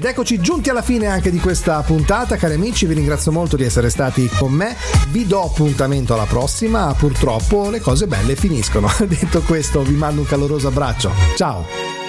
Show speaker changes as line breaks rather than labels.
Ed eccoci giunti alla fine anche di questa puntata, cari amici, vi ringrazio molto di essere stati con me, vi do appuntamento alla prossima, purtroppo le cose belle finiscono. Detto questo, vi mando un caloroso abbraccio, ciao!